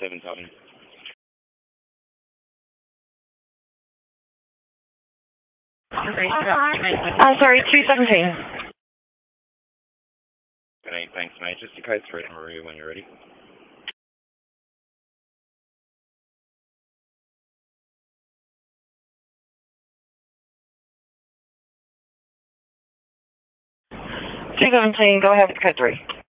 7 Southern. Sorry, 217. Good night, thanks, mate. Just a code 3 Maria when you're ready. Go ahead with code 3.